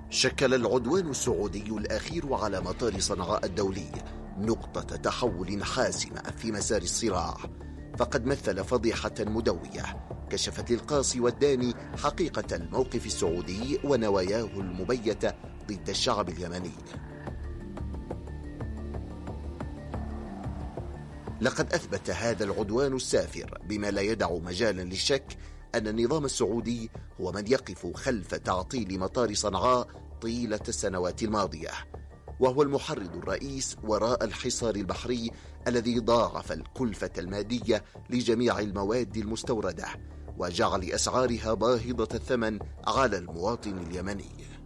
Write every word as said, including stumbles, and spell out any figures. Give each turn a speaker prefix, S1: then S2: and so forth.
S1: شكل العدوان السعودي الأخير على مطار صنعاء الدولي نقطة تحول حاسمة في مسار الصراع، فقد مثل فضيحة مدوية كشفت للقاصي والداني حقيقة الموقف السعودي ونواياه المبيتة ضد الشعب اليمني. لقد أثبت هذا العدوان السافر بما لا يدع مجالا للشك أن النظام السعودي هو من يقف خلف تعطيل مطار صنعاء طيلة السنوات الماضية، وهو المحرض الرئيس وراء الحصار البحري الذي ضاعف الكلفة المادية لجميع المواد المستوردة وجعل أسعارها باهظة الثمن على المواطن اليمني.